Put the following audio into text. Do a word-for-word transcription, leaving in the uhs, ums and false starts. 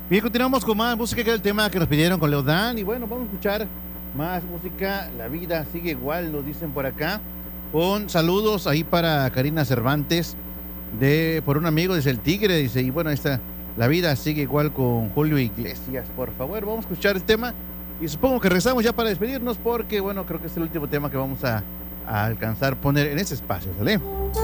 Bien, continuamos con más música, que es el tema que nos pidieron con Leodán. Y bueno, vamos a escuchar más música. La vida sigue igual, lo dicen por acá. Con saludos ahí para Karina Cervantes, de por un amigo, desde el Tigre, dice. Y bueno, esta, la vida sigue igual con Julio Iglesias. Por favor, vamos a escuchar el tema. Y supongo que rezamos ya para despedirnos, porque bueno, creo que es el último tema que vamos a, a alcanzar poner en este espacio, ¿sale?